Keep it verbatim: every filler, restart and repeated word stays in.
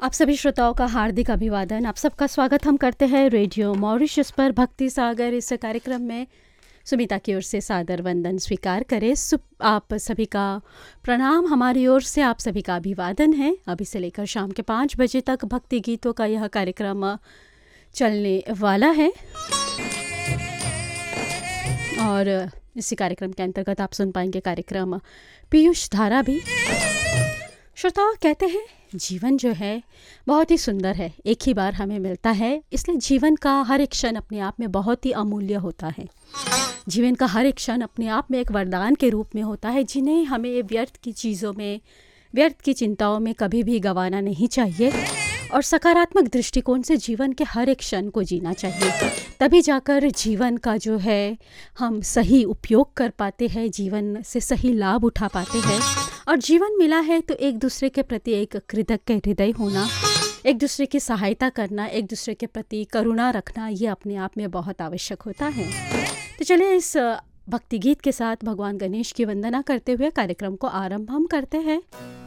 आप सभी श्रोताओं का हार्दिक अभिवादन। आप सबका स्वागत हम करते हैं रेडियो मॉरिशस पर भक्ति सागर इस कार्यक्रम में। सुमिता की ओर से सादर वंदन स्वीकार करें। सुप आप सभी का प्रणाम हमारी ओर से, आप सभी का अभिवादन है। अभी से लेकर शाम के पाँच बजे तक भक्ति गीतों का यह कार्यक्रम चलने वाला है और इसी कार्यक्रम के अंतर्गत आप सुन पाएंगे कार्यक्रम पीयूष धारा भी। श्रोताओं, कहते हैं जीवन जो है बहुत ही सुंदर है, एक ही बार हमें मिलता है, इसलिए जीवन का हर एक क्षण अपने आप में बहुत ही अमूल्य होता है। जीवन का हर एक क्षण अपने आप में एक वरदान के रूप में होता है, जिन्हें हमें व्यर्थ की चीज़ों में, व्यर्थ की चिंताओं में कभी भी गंवाना नहीं चाहिए और सकारात्मक दृष्टिकोण से जीवन के हर एक क्षण को जीना चाहिए। तभी जाकर जीवन का जो है हम सही उपयोग कर पाते हैं, जीवन से सही लाभ उठा पाते हैं। और जीवन मिला है तो एक दूसरे के प्रति एक कृतज्ञ हृदय होना, एक दूसरे की सहायता करना, एक दूसरे के प्रति करुणा रखना, ये अपने आप में बहुत आवश्यक होता है। तो चलिए इस भक्ति गीत के साथ भगवान गणेश की वंदना करते हुए कार्यक्रम को आरंभ हम करते हैं।